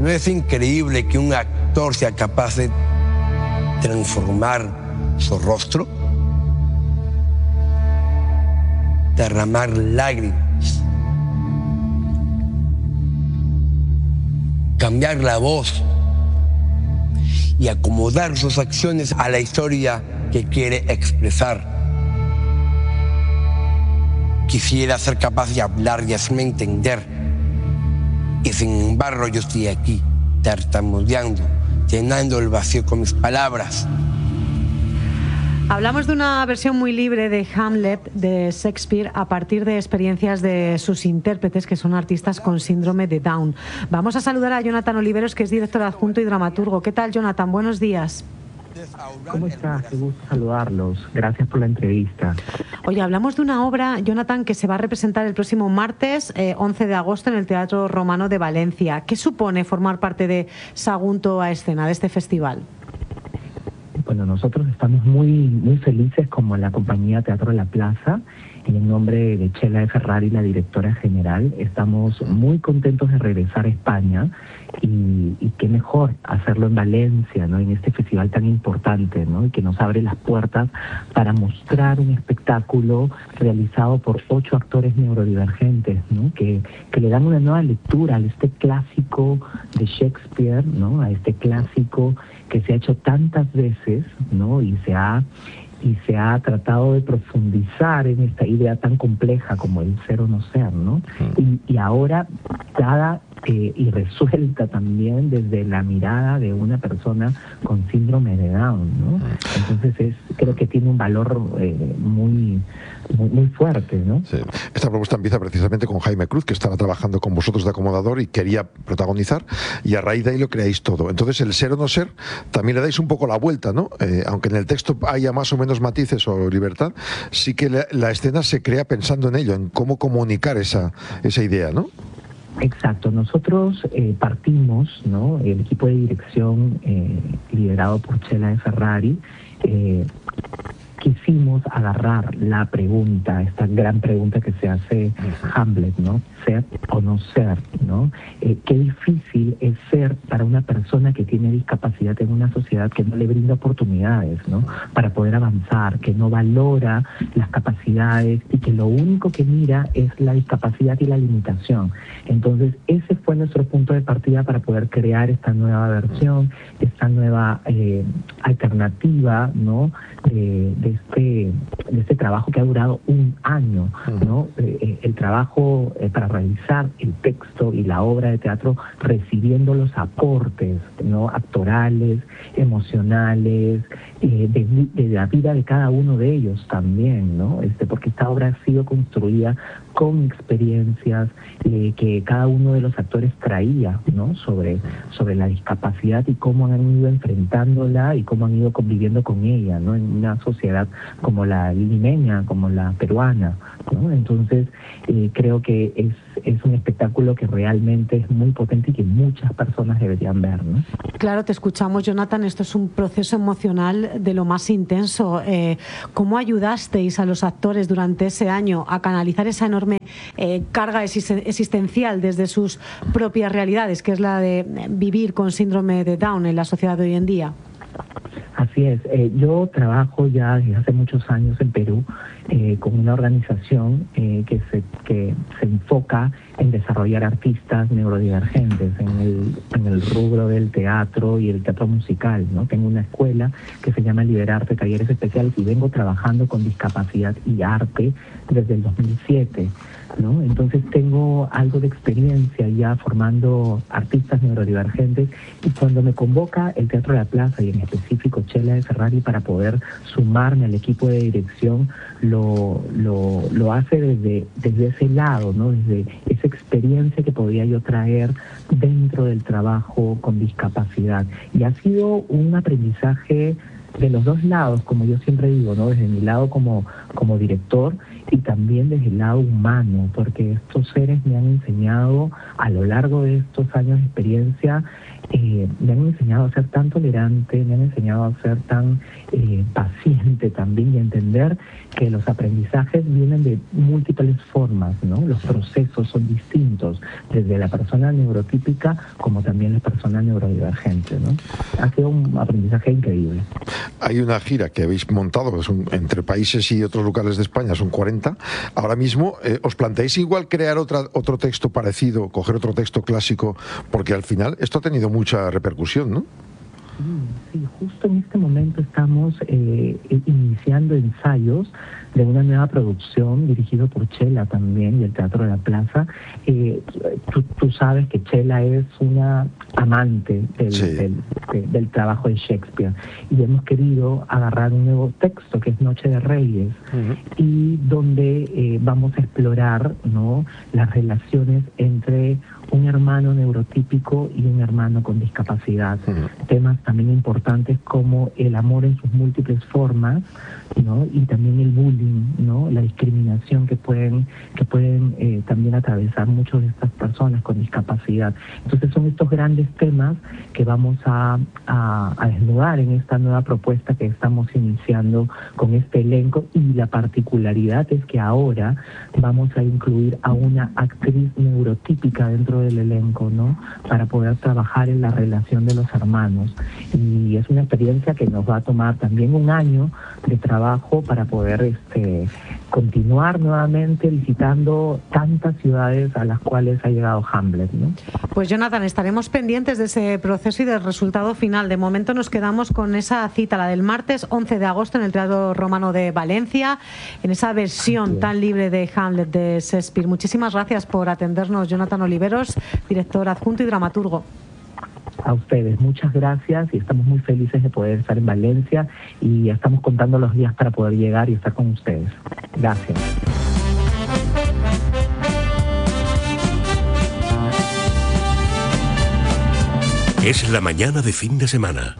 ¿No es increíble que un actor sea capaz de transformar su rostro? Derramar lágrimas, cambiar la voz y acomodar sus acciones a la historia que quiere expresar. Quisiera ser capaz de hablar y hacerme entender, y sin embargo yo estoy aquí, tartamudeando, llenando el vacío con mis palabras. Hablamos de una versión muy libre de Hamlet de Shakespeare a partir de experiencias de sus intérpretes, que son artistas con síndrome de Down. Vamos a saludar a Jonathan Oliveros, que es director adjunto y dramaturgo. ¿Qué tal, Jonathan? Buenos días. ¿Cómo estás? Qué gusto saludarlos. Gracias por la entrevista. Oye, hablamos de una obra, Jonathan, que se va a representar el próximo martes 11 de agosto en el Teatro Romano de Valencia. ¿Qué supone formar parte de Sagunto a Escena, de este festival? Bueno, nosotros estamos muy felices como la compañía Teatro La Plaza, en nombre de Chela de Ferrari, la directora general. Estamos muy contentos de regresar a España y qué mejor hacerlo en Valencia, ¿no? En este festival tan importante, ¿no? Y que nos abre las puertas para mostrar un espectáculo realizado por 8 actores neurodivergentes, ¿no? Que le dan una nueva lectura a este clásico de Shakespeare, ¿no? A este clásico que se ha hecho tantas veces, ¿no? Y se ha tratado de profundizar en esta idea tan compleja como el ser o no ser, ¿no? Y ahora dada y resuelta también desde la mirada de una persona con síndrome de Down, ¿no? Entonces creo que tiene un valor muy fuerte, ¿no? Sí. Esta propuesta empieza precisamente con Jaime Cruz, que estaba trabajando con vosotros de acomodador y quería protagonizar, y a raíz de ahí lo creáis todo. Entonces el ser o no ser también le dais un poco la vuelta, ¿no? Aunque en el texto haya más o menos matices o libertad, sí que la escena se crea pensando en ello, en cómo comunicar esa idea, ¿no? Exacto, nosotros partimos, ¿no? El equipo de dirección liderado por Chela de Ferrari, quisimos agarrar la pregunta, esta gran pregunta que se hace Hamlet, ¿no? Ser o no ser, ¿no? Qué difícil es ser para una persona que tiene discapacidad en una sociedad que no le brinda oportunidades, ¿no? Para poder avanzar, que no valora las capacidades y que lo único que mira es la discapacidad y la limitación. Entonces, ese fue nuestro punto de partida para poder crear esta nueva versión, esta nueva alternativa, ¿no? De este trabajo que ha durado un año, ¿no? El trabajo para realizar el texto y la obra de teatro, recibiendo los aportes, ¿no? Actorales, emocionales, de la vida de cada uno de ellos también, ¿no? Porque esta obra ha sido construida con experiencias que cada uno de los actores traía, ¿no? sobre la discapacidad y cómo han ido enfrentándola y cómo han ido conviviendo con ella, ¿no? En una sociedad como la limeña, como la peruana, ¿no? Entonces creo que es un espectáculo que realmente es muy potente y que muchas personas deberían ver, ¿no? Claro, te escuchamos, Jonathan. Esto es un proceso emocional de lo más intenso. ¿Cómo ayudasteis a los actores durante ese año a canalizar esa enorme carga existencial desde sus propias realidades, que es la de vivir con síndrome de Down en la sociedad de hoy en día? Así es. Yo trabajo ya desde hace muchos años en Perú con una organización que se enfoca en desarrollar artistas neurodivergentes en el rubro del teatro y el teatro musical, ¿no? Tengo una escuela que se llama Liberarte, Talleres Especiales, y vengo trabajando con discapacidad y arte desde el 2007. ¿No? Entonces tengo algo de experiencia ya formando artistas neurodivergentes, y cuando me convoca el Teatro de la Plaza y en específico Chela de Ferrari para poder sumarme al equipo de dirección, lo hace desde ese lado, ¿no? Desde esa experiencia que podía yo traer dentro del trabajo con discapacidad, y ha sido un aprendizaje de los dos lados, como yo siempre digo, ¿no? Desde mi lado como director y también desde el lado humano, porque estos seres me han enseñado a lo largo de estos años de experiencia, me han enseñado a ser tan tolerante, me han enseñado a ser tan paciente también, y a entender que los aprendizajes vienen de múltiples formas, ¿no? Los procesos son distintos, desde la persona neurotípica como también la persona neurodivergente, ¿no? Ha sido un aprendizaje increíble. Hay una gira que habéis montado, pues, entre países y otros lugares de España, son 40. Ahora mismo, ¿os planteáis igual crear otro texto parecido, coger otro texto clásico? Porque al final esto ha tenido mucha repercusión, ¿no? Sí, justo en este momento estamos iniciando ensayos de una nueva producción dirigido por Chela también, y el Teatro de la Plaza. Tú sabes que Chela es una amante del trabajo de Shakespeare, y hemos querido agarrar un nuevo texto que es Noche de Reyes, y donde vamos a explorar, ¿no?, las relaciones entre un hermano neurotípico y un hermano con discapacidad. Temas también importantes como el amor en sus múltiples formas, ¿no?, y también el bullying, ¿no?, la discriminación que pueden también atravesar muchas de estas personas con discapacidad. Entonces son estos grandes temas que vamos a desnudar en esta nueva propuesta que estamos iniciando con este elenco, y la particularidad es que ahora vamos a incluir a una actriz neurotípica dentro del elenco, ¿no?, para poder trabajar en la relación de los hermanos. Y es una experiencia que nos va a tomar también un año de trabajo para poder continuar nuevamente visitando tantas ciudades a las cuales ha llegado Hamlet, ¿no? Pues Jonathan, estaremos pendientes de ese proceso y del resultado final. De momento nos quedamos con esa cita, la del martes 11 de agosto en el Teatro Romano de Valencia, en esa versión tan libre de Hamlet de Shakespeare. Muchísimas gracias por atendernos, Jonathan Oliveros, director adjunto y dramaturgo. A ustedes, muchas gracias, y estamos muy felices de poder estar en Valencia, y estamos contando los días para poder llegar y estar con ustedes. Gracias. Es la mañana de fin de semana.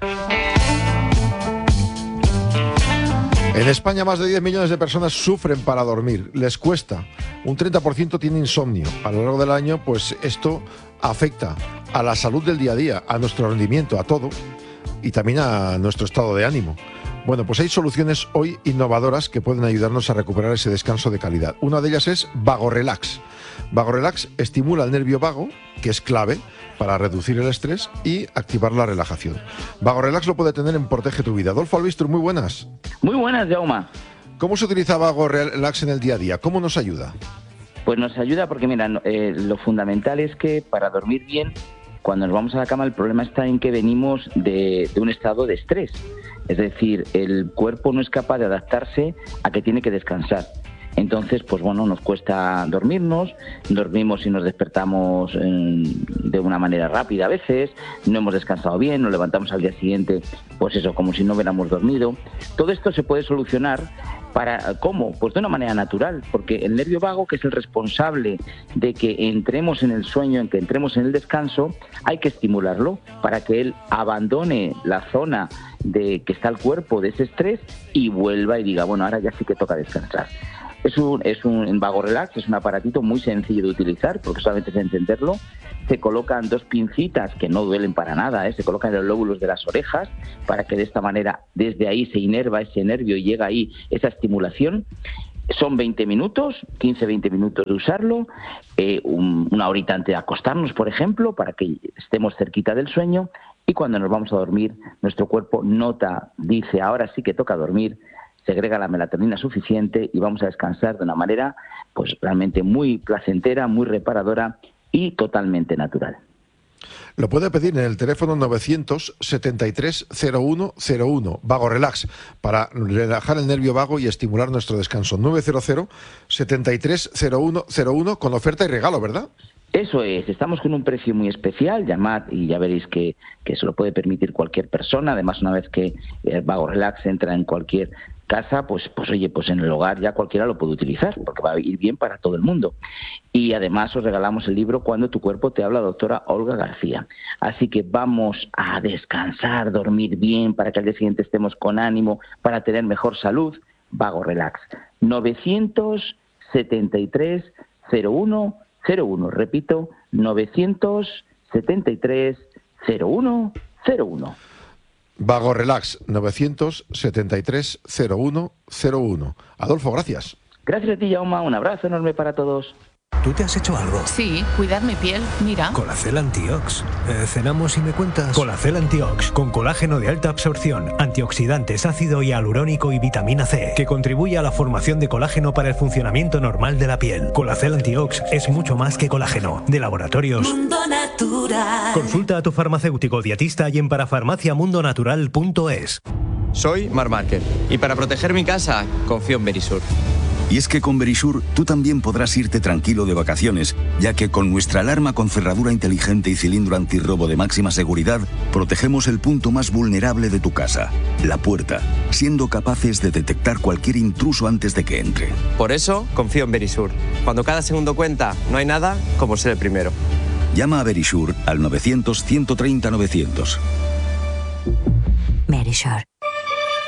En España más de 10 millones de personas sufren para dormir, les cuesta. Un 30% tiene insomnio. A lo largo del año, pues esto afecta a la salud del día a día, a nuestro rendimiento, a todo, y también a nuestro estado de ánimo. Bueno, pues hay soluciones hoy innovadoras que pueden ayudarnos a recuperar ese descanso de calidad. Una de ellas es VagoRelax. VagoRelax estimula el nervio vago, que es clave para reducir el estrés y activar la relajación. VagoRelax lo puede tener en Protege tu Vida. Adolfo Albistur, muy buenas. Muy buenas, Jaume. ¿Cómo se utiliza VagoRelax en el día a día? ¿Cómo nos ayuda? Pues nos ayuda porque, mira, lo fundamental es que para dormir bien, cuando nos vamos a la cama, el problema está en que venimos de un estado de estrés. Es decir, el cuerpo no es capaz de adaptarse a que tiene que descansar. Entonces, pues bueno, nos cuesta dormirnos, dormimos y nos despertamos de una manera rápida a veces, no hemos descansado bien, nos levantamos al día siguiente, pues eso, como si no hubiéramos dormido. Todo esto se puede solucionar ¿cómo? Pues de una manera natural, porque el nervio vago, que es el responsable de que entremos en el sueño, en que entremos en el descanso, hay que estimularlo para que él abandone la zona de que está el cuerpo de ese estrés y vuelva y diga, bueno, ahora ya sí que toca descansar. En VagoRelax es un aparatito muy sencillo de utilizar, porque solamente es encenderlo. Se colocan 2 pincitas que no duelen para nada, se colocan en los lóbulos de las orejas para que de esta manera desde ahí se inerva ese nervio y llega ahí esa estimulación. Son 20 minutos, 15-20 minutos de usarlo, una horita antes de acostarnos, por ejemplo, para que estemos cerquita del sueño, y cuando nos vamos a dormir, nuestro cuerpo dice, ahora sí que toca dormir, segrega la melatonina suficiente y vamos a descansar de una manera pues realmente muy placentera, muy reparadora y totalmente natural. Lo puede pedir en el teléfono 973-0101, VagoRelax, para relajar el nervio vago y estimular nuestro descanso. 900-73-0101, con oferta y regalo, ¿verdad? Eso es, estamos con un precio muy especial, llamad y ya veréis que se lo puede permitir cualquier persona. Además, una vez que el VagoRelax entra en cualquier casa, pues oye, pues en el hogar ya cualquiera lo puede utilizar, porque va a ir bien para todo el mundo. Y además os regalamos el libro Cuando tu cuerpo te habla, doctora Olga García. Así que vamos a descansar, dormir bien, para que al día siguiente estemos con ánimo, para tener mejor salud. Vago Relax. 973 01 01. Repito, 973 01 01. Vago Relax, 973 01 01. Adolfo, gracias. Gracias a ti, Jaume. Un abrazo enorme para todos. ¿Tú te has hecho algo? Sí, cuidar mi piel, mira. Colacel Antiox. Cenamos y me cuentas. Colacel Antiox, con colágeno de alta absorción, antioxidantes, ácido hialurónico y vitamina C, que contribuye a la formación de colágeno para el funcionamiento normal de la piel. Colacel Antiox es mucho más que colágeno. De Laboratorios Mundo Natural. Consulta a tu farmacéutico dietista y en parafarmaciamundonatural.es. Soy Marc Márquez y para proteger mi casa confío en Verisur. Y es que con Verisur tú también podrás irte tranquilo de vacaciones, ya que con nuestra alarma con cerradura inteligente y cilindro antirrobo de máxima seguridad, protegemos el punto más vulnerable de tu casa, la puerta, siendo capaces de detectar cualquier intruso antes de que entre. Por eso confío en Verisur. Cuando cada segundo cuenta, no hay nada como ser el primero. Llama a Verisur al 900 130 900. Verisur.